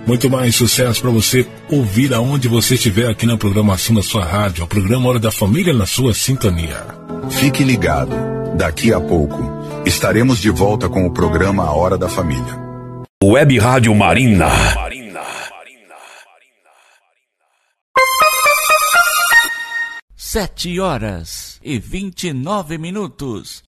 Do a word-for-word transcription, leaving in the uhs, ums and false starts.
Muito mais sucesso para você ouvir aonde você estiver aqui na programação da sua rádio. O programa Hora da Família na sua sintonia. Fique ligado. Daqui a pouco estaremos de volta com o programa A Hora da Família. Web Rádio Marina. Sete horas e vinte e nove minutos.